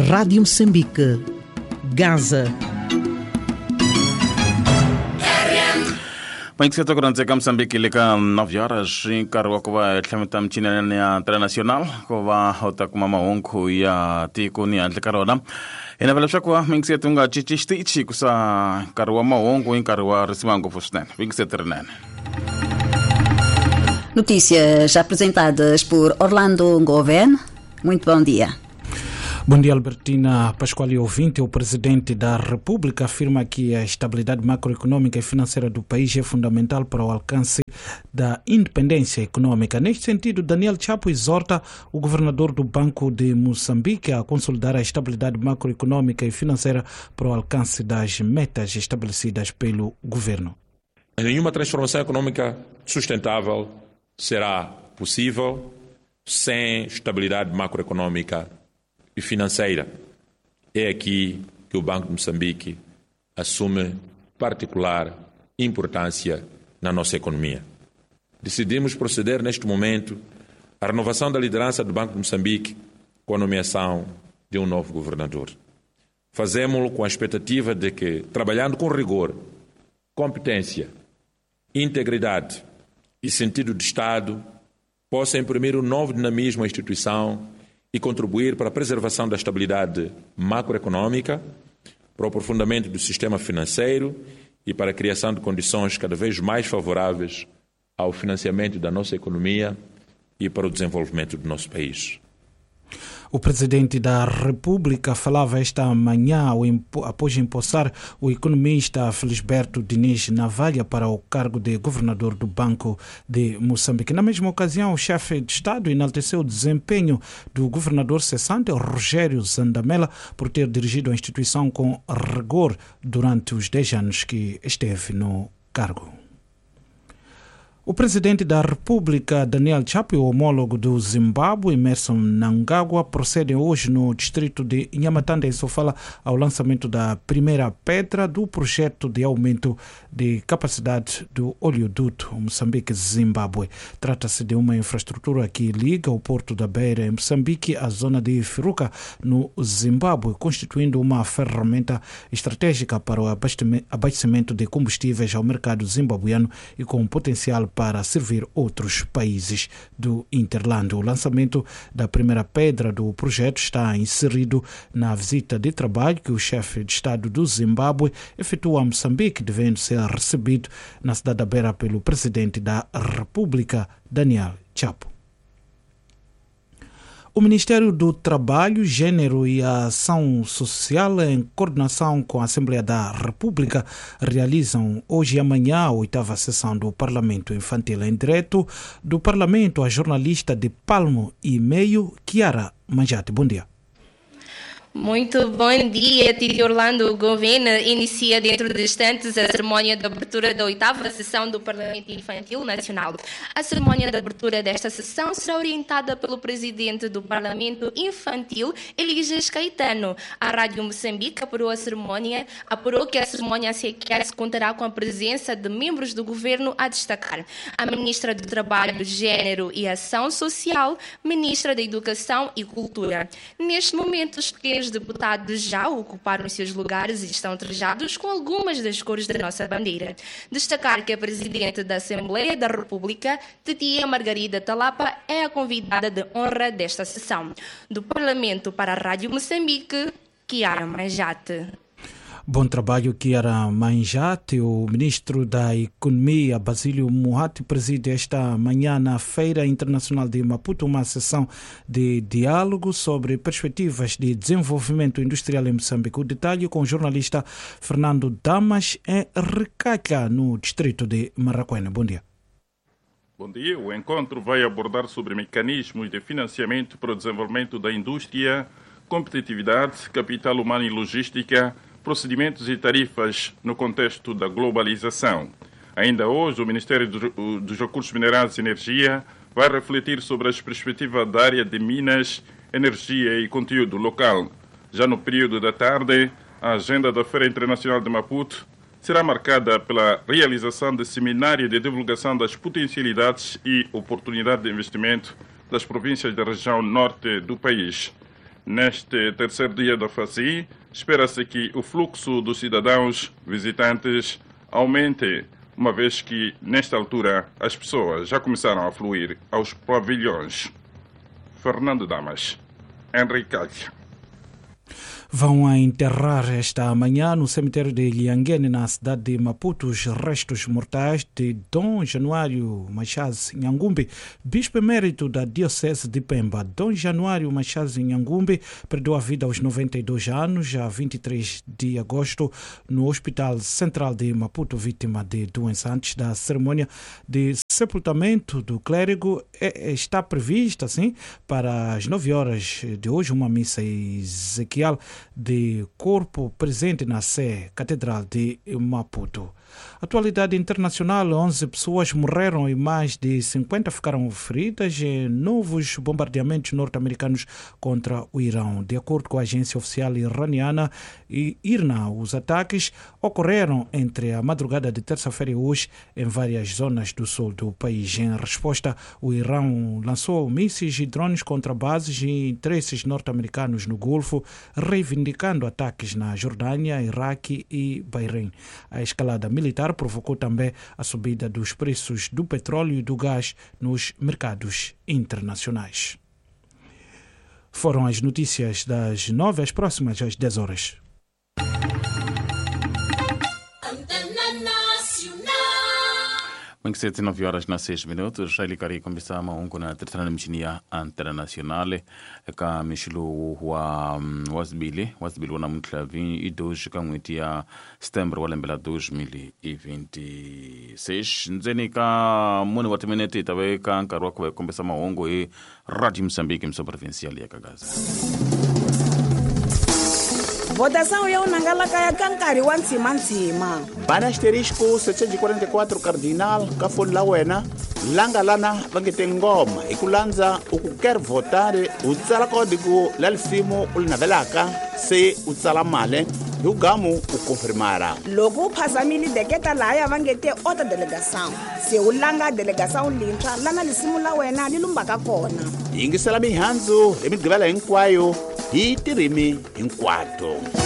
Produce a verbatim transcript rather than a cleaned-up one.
Rádio Moçambique, Gaza. Muito cedo agora dizer que Moçambique liga nove horas em cargo que vai também tinha na internacional que vai outra com mama onco e a tico ni antes carona e na verdade que muito cedo um gato chichi que sa cargo mama onco em cargo recibango fosnen muito cedo ternen. Notícias apresentadas por Orlando Goven. Muito bom dia. Bom dia, Albertina Pascoal e ouvinte. O presidente da República afirma que a estabilidade macroeconômica e financeira do país é fundamental para o alcance da independência econômica. Neste sentido, Daniel Chapo exorta o governador do Banco de Moçambique a consolidar a estabilidade macroeconômica e financeira para o alcance das metas estabelecidas pelo governo. Nenhuma transformação econômica sustentável será possível sem estabilidade macroeconômica e financeira. É aqui que o Banco de Moçambique assume particular importância na nossa economia. Decidimos proceder neste momento à renovação da liderança do Banco de Moçambique com a nomeação de um novo governador. Fazemos-lo com a expectativa de que, trabalhando com rigor, competência, integridade e sentido de Estado, possa imprimir um novo dinamismo à instituição e contribuir para a preservação da estabilidade macroeconômica, para o aprofundamento do sistema financeiro e para a criação de condições cada vez mais favoráveis ao financiamento da nossa economia e para o desenvolvimento do nosso país. O presidente da República falava esta manhã após empossar o economista Felisberto Diniz Navalha para o cargo de governador do Banco de Moçambique. Na mesma ocasião, o chefe de Estado enalteceu o desempenho do governador cessante, Rogério Zandamela, por ter dirigido a instituição com rigor durante os dez anos que esteve no cargo. O presidente da República, Daniel Chapo, e o homólogo do Zimbábue, Emmerson Mnangagwa, procedem hoje no distrito de Nhamatanda, em Sofala, ao lançamento da primeira pedra do projeto de aumento de capacidade do oleoduto Moçambique-Zimbábue. Trata-se de uma infraestrutura que liga o porto da Beira, em Moçambique, à zona de Firuca, no Zimbábue, constituindo uma ferramenta estratégica para o abastecimento de combustíveis ao mercado zimbabuiano e com potencial para servir outros países do Interlândia. O lançamento da primeira pedra do projeto está inserido na visita de trabalho que o chefe de Estado do Zimbábue efetua a Moçambique, devendo ser recebido na cidade da Beira pelo presidente da República, Daniel Chapo. O Ministério do Trabalho, Gênero e Ação Social, em coordenação com a Assembleia da República, realizam hoje e amanhã a oitava sessão do Parlamento Infantil. Em direto do Parlamento, a jornalista de Palmo e Meio, Kiara Manjate. Bom dia. Muito bom dia, Titi Orlando Governo. Inicia dentro de instantes a cerimónia de abertura da oitava sessão do Parlamento Infantil Nacional. A cerimónia de abertura desta sessão será orientada pelo presidente do Parlamento Infantil, Elias Caetano. A Rádio Moçambique apurou a cerimónia, apurou que a cerimónia sequer contará com a presença de membros do governo a destacar: a ministra do Trabalho, Gênero e Ação Social, ministra da Educação e Cultura. Neste momento, os pequenos deputados já ocuparam seus lugares e estão trajados com algumas das cores da nossa bandeira. Destacar que a presidente da Assembleia da República, Titia Margarida Talapa, é a convidada de honra desta sessão. Do Parlamento para a Rádio Moçambique, Kiara Manjate. Bom trabalho, Kiara Manjate. O ministro da Economia, Basílio Muhati, preside esta manhã na Feira Internacional de Maputo uma sessão de diálogo sobre perspectivas de desenvolvimento industrial em Moçambique. O detalhe com o jornalista Fernando Damas em Recalha, no distrito de Marraquena. Bom dia. Bom dia. O encontro vai abordar sobre mecanismos de financiamento para o desenvolvimento da indústria, competitividade, capital humano e logística, procedimentos e tarifas no contexto da globalização. Ainda hoje, o Ministério dos Recursos Minerais e Energia vai refletir sobre as perspectivas da área de Minas, Energia e Conteúdo Local. Já no período da tarde, a agenda da Feira Internacional de Maputo será marcada pela realização de seminário de divulgação das potencialidades e oportunidades de investimento das províncias da região norte do país. Neste terceiro dia da F A C I, espera-se que o fluxo dos cidadãos visitantes aumente, uma vez que, nesta altura, as pessoas já começaram a fluir aos pavilhões. Fernando Damas, Henrique Calha. Vão a enterrar esta manhã no cemitério de Lianguene, na cidade de Maputo, os restos mortais de Dom Januário Machaz Nhangumbi, bispo emérito da Diocese de Pemba. Dom Januário Machaz Nhangumbi perdeu a vida aos noventa e dois anos, a vinte e três de agosto, no Hospital Central de Maputo, vítima de doença. Antes da cerimônia de sepultamento do clérigo, está prevista, assim, para as nove horas de hoje, uma missa ezequial de corpo presente na Sé Catedral de Maputo. Atualidade internacional: onze pessoas morreram e mais de cinquenta ficaram feridas em novos bombardeamentos norte-americanos contra o Irão. De acordo com a agência oficial iraniana I R N A, os ataques ocorreram entre a madrugada de terça-feira e hoje em várias zonas do sul do país. Em resposta, o Irão lançou mísseis e drones contra bases e interesses norte-americanos no Golfo, reivindicando ataques na Jordânia, Iraque e Bahrein. A escalada militar provocou também a subida dos preços do petróleo e do gás nos mercados internacionais. Foram as notícias das nove às próximas às dez horas. Muito sete nove horas na seis minutos. Ele queria começar a na terceira misinia internacional ka mishilo wa wasbili wasbili wana mutlavi idoji ka mwiti ya setembro wala mbela dois mil e vinte e seis. Nzeni ka muni watimeneti tawe ka nkarwa kwa kombesa maongo e Rádio Moçambique mso provincial ya Kagaza. Votação eu nangalaka ya kankari wa ntsima ntsima. Bana asterisco setecentos e quarenta e quatro cardinal ka foni la wena langa lana vangete ngoma ikulanza ukuker votare utsala código lalisimu ulinavelaka se utsala male yugamu ukonfirmara. Loko phazamili deketa laya vangete ota delegação. Se ulanga delegação lintra lana lisimu la wena lilumbaka kona. Yingisela mihanzu emigivela hinkwayo hi tirimi hinkwato.